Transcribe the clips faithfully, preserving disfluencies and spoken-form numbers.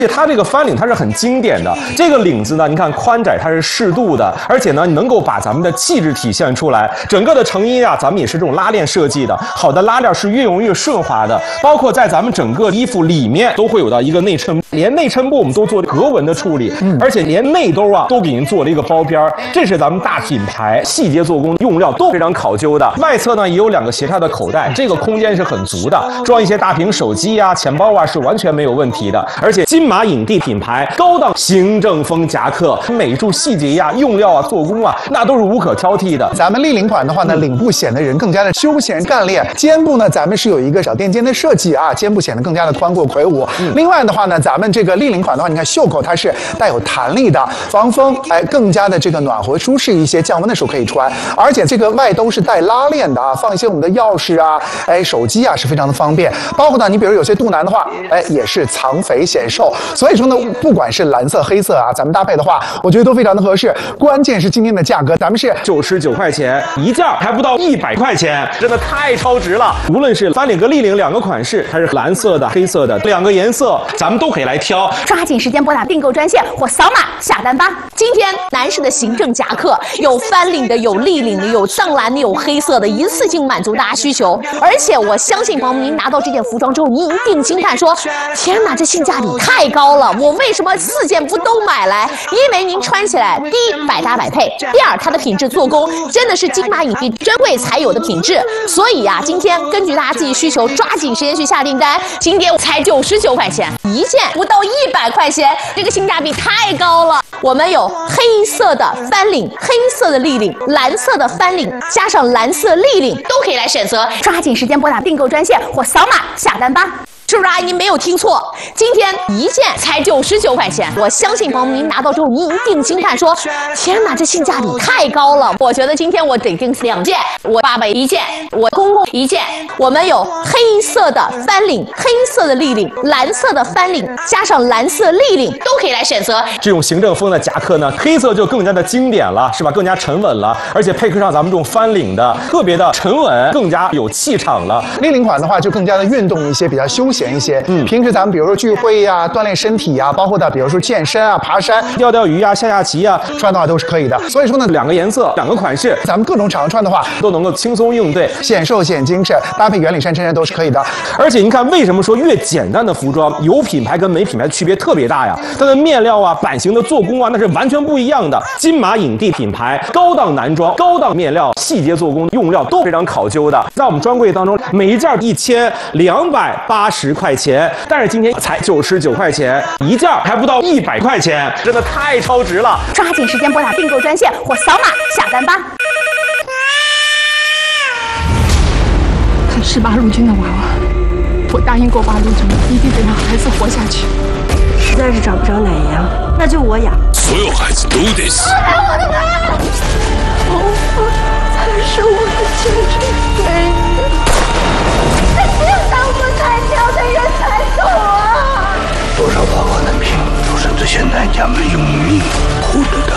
它这个翻领它是很经典的，这个领子呢，你看宽窄它是适度的，而且呢能够把咱们的气质体现出来。整个的成衣啊，咱们也是这种拉链设计的，好的拉链是越用越顺滑的，包括在咱们整个衣服里面都会有到一个内衬，连内衬部我们都做格纹的处理，嗯、而且连内兜啊都给您做了一个包边儿，这是咱们大品牌，细节做工用料都非常考究的。外侧呢也有两个斜插的口袋，这个空间是很足的，装一些大屏手机啊、钱包啊是完全没有问题的。而且金马影帝品牌高档行政风夹克，美术细节呀、用料啊、做工啊，那都是无可挑剔的。 咱们立领款的话呢，领部显得人更加的休闲干练，肩部呢咱们是有一个小垫肩的设计啊，肩部显得更加的宽阔魁梧。嗯、另外的话呢，咱们这个立领款的话，你看袖口它是带有弹力的，防风，哎，更加的这个暖和舒适一些，降温的时候可以穿。而且这个外兜是带拉链的啊，放一些我们的钥匙啊，哎，手机啊是非常的方便。包括呢，你比如有些肚腩的话，哎，也是藏肥显瘦。所以说呢，不管是蓝色、黑色啊，咱们搭配的话，我觉得都非常的合适。关键是今天的价格，咱们是九十九块钱一件，还不到一百块钱，真的太超值了。无论是翻领和立领两个款式，还是蓝色的、黑色的两个颜色，咱们都可以来挑。 抓紧时间拨打订购专线或扫码下单吧。今天男士的行政夹克有翻领的，有立领的，有藏蓝的，有黑色的，一次性满足大家需求。而且我相信朋友们，您拿到这件服装之后，您一定惊叹说：天哪，这性价比太高了！我为什么四件不都买来？因为您穿起来，第一百搭百配，第二它的品质做工真的是金马影帝专柜才有的品质。所以啊，今天根据大家自己需求，抓紧时间去下订单。今天才九十九块钱一件，不到一百块钱，这个性价比太高了。我们有黑色的翻领、黑色的立领、蓝色的翻领，加上蓝色立领，都可以来选择。抓紧时间拨打订购专线或扫码下单吧。是不是啊？您没有听错，今天一件才九十九块钱。我相信朋友们，您拿到之后，您一定惊叹说：天哪，这性价比太高了！我觉得今天我得订两件，我爸爸一件，我公公一件。我们有黑色的翻领、黑色的立领、蓝色的翻领，加上蓝色立领，都可以来选择。 这种行政风的夹克呢，黑色就更加的经典了，是吧？更加沉稳了，而且配合上咱们这种翻领的，特别的沉稳，更加有气场了。 立领款的话，就更加的运动一些，比较休闲一些。嗯，平时咱们比如说聚会呀、啊、锻炼身体呀、啊，包括的比如说健身啊、爬山、 钓钓鱼啊、下下棋啊， 穿的话都是可以的。所以说呢， 两个颜色、两个款式， 咱们各种场合穿的话都能够轻松应对， 显瘦显精神，搭配圆领衫、衬衫都是可以的。 而且您看，为什么说越简单的服装有品牌跟没品牌区别特别大呀？它的面料啊、版型的做工啊，那是完全不一样的。金马影帝品牌高档男装、高档面料、细节做工、用料都非常考究的，在我们专柜当中，每一件一千两百八十块钱。但是今天才九十九块钱一件，还不到一百块钱，真的太超值了！ 抓紧时间拨打订购专线或扫码下单吧。 他是八路军的娃娃，我答应过八路军，一定得让孩子活下去。 实在是找不着奶养，那就我养。 所有孩子都得死。 我的妈！头发才是我的精神唯一。只有当过菜鸟的人才懂啊！ 多少娃娃的命都是这些男家们用命换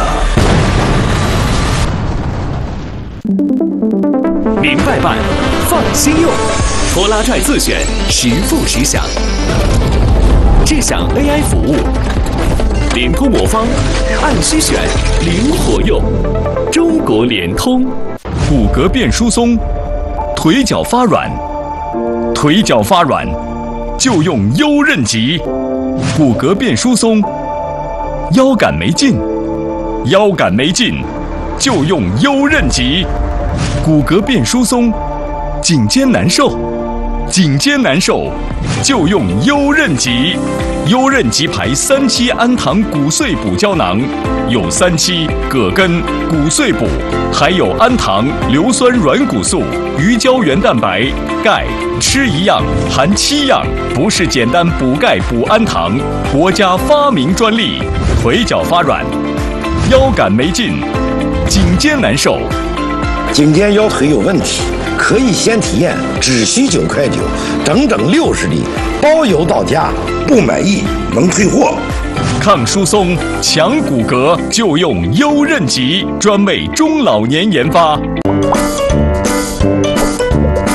的。 明白办，放心用，拖拉拽自选，实付实享。智享 A I 服务，联通魔方，按需选，灵活用。中国联通。 骨骼变疏松，腿脚发软。腿脚发软，就用优韧极；骨骼变疏松，腰杆没劲，腰杆没劲，就用优韧极；骨骼变疏松，颈肩难受，颈肩难受，就用优韧极。优韧极牌三七氨糖骨碎补胶囊，有三七、葛根、骨碎补，还有氨糖、硫酸软骨素、鱼胶原蛋白、钙，吃一样含七样，不是简单补钙补氨糖，国家发明专利。腿脚发软，腰杆没劲，颈肩难受， 颈肩腰腿有问题，可以先体验，只需九块九，整整六十粒，包邮到家，不满意能退货。 抗疏松、强骨骼，就用优韧极，专为中老年研发。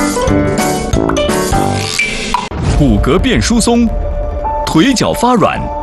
骨骼变疏松，腿脚发软。